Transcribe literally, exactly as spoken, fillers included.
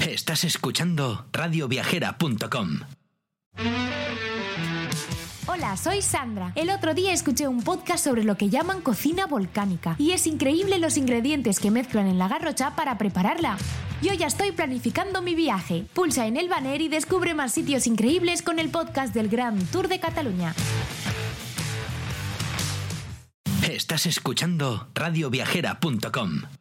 Estás escuchando radio viajera punto com. Hola, soy Sandra. El otro día escuché un podcast sobre lo que llaman cocina volcánica y es increíble los ingredientes que mezclan en la garrocha para prepararla. Yo ya estoy planificando mi viaje. Pulsa en el banner y descubre más sitios increíbles con el podcast del Gran Tour de Cataluña. Estás escuchando radio viajera punto com.